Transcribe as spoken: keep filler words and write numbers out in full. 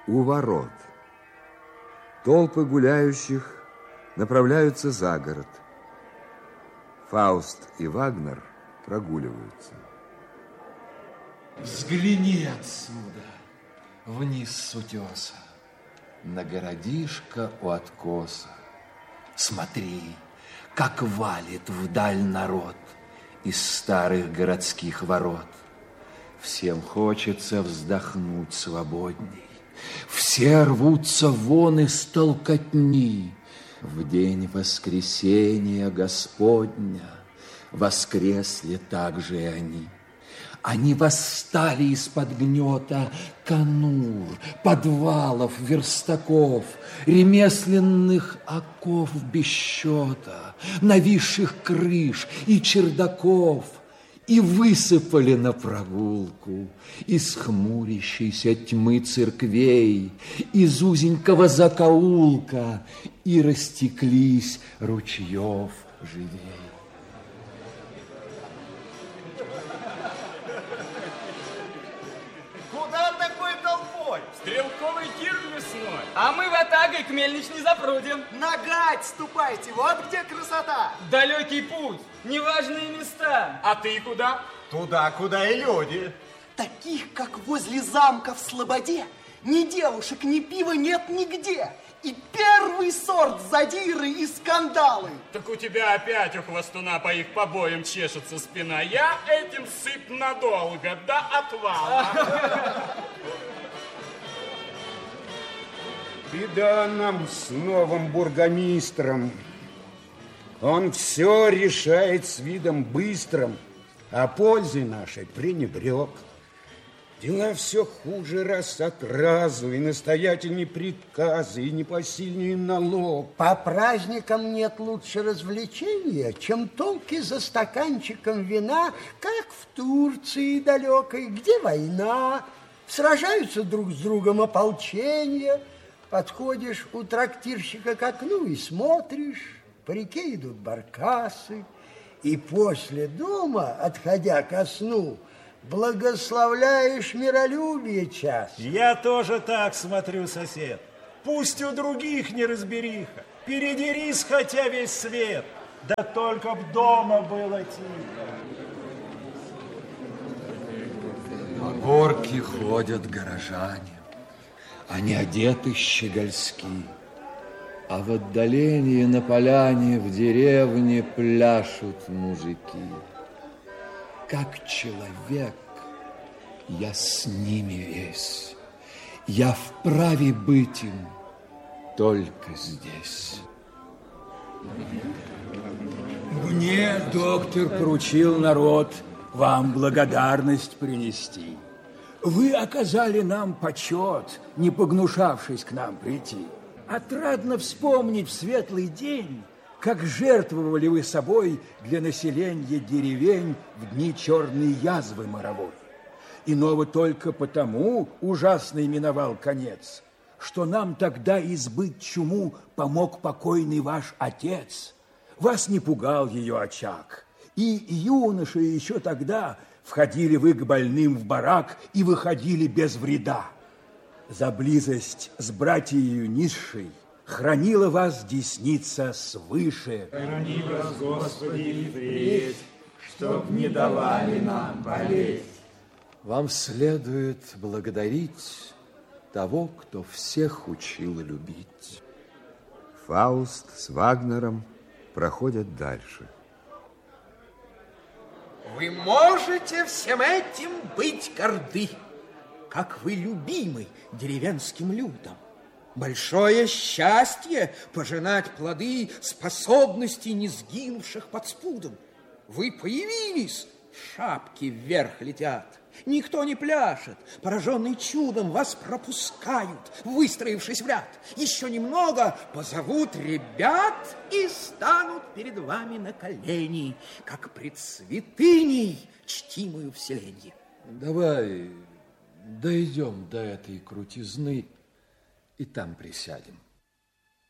у ворот. Толпы гуляющих направляются за город. Фауст и Вагнер прогуливаются. Взгляни отсюда, вниз с утеса, на городишко у откоса. Смотри, как валит вдаль народ из старых городских ворот. Всем хочется вздохнуть свободней. Все рвутся вон из толкотни. В день воскресения Господня воскресли также и они. Они восстали из-под гнета конур, подвалов, верстаков, ремесленных оков без счета, нависших крыш и чердаков, и высыпали на прогулку из хмурящейся тьмы церквей, из узенького закоулка, и растеклись ручьев живей. Стрелковый тир лесной. А мы в атагой к мельничной запрудим. На гать ступайте, вот где красота. Далекий путь, неважные места. А ты куда? Туда, куда и люди. Таких, как возле замка в Слободе, ни девушек, ни пива нет нигде. И первый сорт задиры и скандалы. Так у тебя опять у хвостуна по их побоям чешется спина. Я этим сыт надолго, до отвала. Беда нам с новым бургомистром. Он все решает с видом быстрым, а пользы нашей пренебрег. Дела все хуже раз от разу, и настоятельные приказы, и непосильный налог. По праздникам нет лучше развлечения, чем толки за стаканчиком вина, как в Турции далекой, где война, сражаются друг с другом ополчения. Подходишь у трактирщика к окну и смотришь, по реке идут баркасы, и после дома, отходя ко сну, благословляешь миролюбие час. Я тоже так смотрю, сосед. Пусть у других неразбериха, передерись хотя весь свет, да только б дома было тихо. По горке ходят горожане. Они одеты щегольски, а в отдалении на поляне в деревне пляшут мужики. Как человек я с ними весь, я вправе быть им только здесь. Мне доктор поручил народ вам благодарность принести. Вы оказали нам почет, не погнушавшись к нам прийти. Отрадно вспомнить в светлый день, как жертвовали вы собой для населения деревень в дни черной язвы моровой. Иного только потому ужасный миновал конец, что нам тогда избыть чуму помог покойный ваш отец. Вас не пугал ее очаг, и юноши еще тогда входили вы к больным в барак и выходили без вреда. За близость с братьею низшей хранила вас десница свыше. Храни вас, Господи, впредь, чтоб не давали нам болеть. Вам следует благодарить того, кто всех учил любить. Фауст с Вагнером проходят дальше. Вы можете всем этим быть горды, как вы любимы деревенским людям. Большое счастье пожинать плоды способностей, не сгинувших под спудом. Вы появились, шапки вверх летят. Никто не пляшет, пораженный чудом вас пропускают, выстроившись в ряд. Еще немного позовут ребят и станут перед вами на колени, как пред святыней, чтимую в селенье. Давай дойдем до этой крутизны и там присядем.